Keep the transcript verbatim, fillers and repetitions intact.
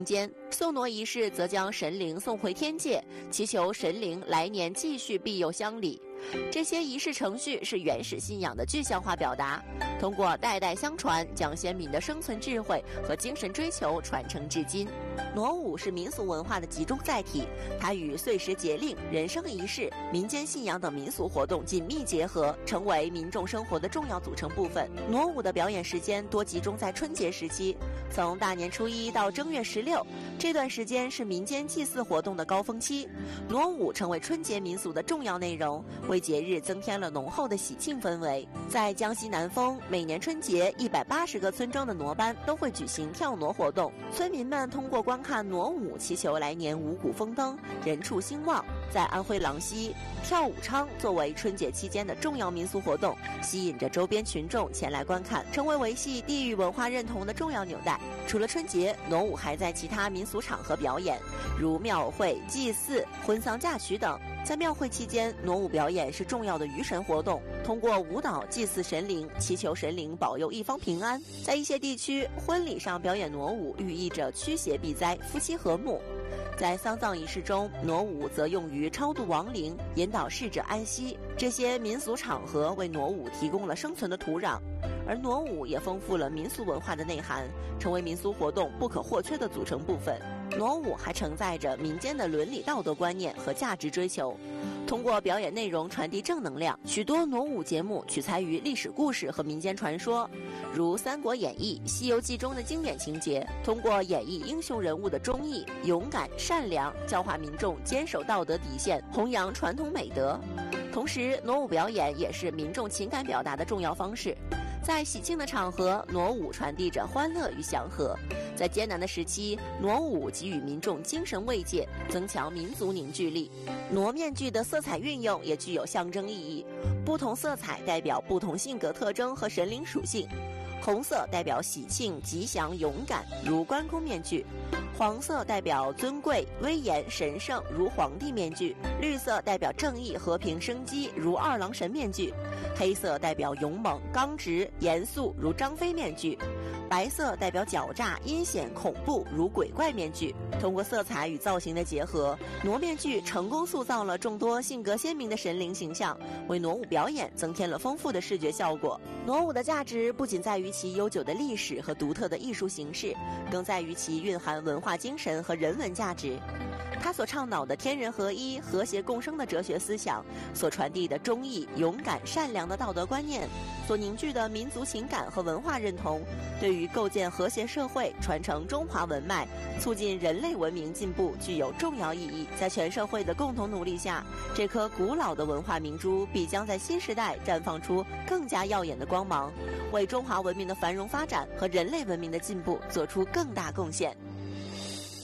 间。送挪仪式则将神灵送回天界，祈求神灵来年继续庇佑乡里。这些仪式程序是原始信仰的具象化表达，通过代代相传，将先民的生存智慧和精神追求传承至今。傩舞是民俗文化的集中载体，它与岁时节令、人生仪式、民间信仰等民俗活动紧密结合，成为民众生活的重要组成部分。傩舞的表演时间多集中在春节时期，从大年初一到正月十六，这段时间是民间祭祀活动的高峰期。傩舞成为春节民俗的重要内容，为节日增添了浓厚的喜庆氛围。在江西南丰，每年春节一百八十个村庄的傩班都会举行跳傩活动，村民们通过观看傩舞，祈求来年五谷丰登、人畜兴旺。在安徽郎溪，跳舞昌作为春节期间的重要民俗活动，吸引着周边群众前来观看，成为维系地域文化认同的重要纽带。除了春节，傩舞还在其他民俗场合表演，如庙会、祭祀、婚丧嫁娶等。在庙会期间，傩舞表演是重要的娱神活动，通过舞蹈祭祀神灵，祈求神灵保佑一方平安。在一些地区，婚礼上表演傩舞，寓意着驱邪避灾、夫妻和睦。在丧葬仪式中，傩舞则用于超度亡灵，引导逝者安息。这些民俗场合为傩舞提供了生存的土壤，而傩舞也丰富了民俗文化的内涵，成为民俗活动不可或缺的组成部分。傩舞还承载着民间的伦理道德观念和价值追求，通过表演内容传递正能量。许多傩舞节目取材于历史故事和民间传说，如《三国演义》《西游记》中的经典情节，通过演绎英雄人物的忠义、勇敢、善良，教化民众坚守道德底线，弘扬传统美德。同时，傩舞表演也是民众情感表达的重要方式。在喜庆的场合，傩舞传递着欢乐与祥和；在艰难的时期，傩舞给予民众精神慰藉，增强民族凝聚力。傩面具的色彩运用也具有象征意义，不同色彩代表不同性格特征和神灵属性。红色代表喜庆、吉祥、勇敢，如关公面具；黄色代表尊贵、威严、神圣，如皇帝面具；绿色代表正义、和平、生机，如二郎神面具；黑色代表勇猛、刚直、严肃，如张飞面具；白色代表狡诈、阴险、恐怖，如鬼怪面具。通过色彩与造型的结合，傩面具成功塑造了众多性格鲜明的神灵形象，为傩舞表演增添了丰富的视觉效果。傩舞的价值不仅在于其悠久的历史和独特的艺术形式，更在于其蕴含文化精神和人文价值。他所倡导的天人合一、和谐共生的哲学思想，所传递的忠义、勇敢、善良的道德观念，所凝聚的民族情感和文化认同，对于构建和谐社会、传承中华文脉、促进人类文明进步具有重要意义。在全社会的共同努力下，这颗古老的文化明珠必将在新时代绽放出更加耀眼的光芒，为中华文明的繁荣发展和人类文明的进步做出更大贡献。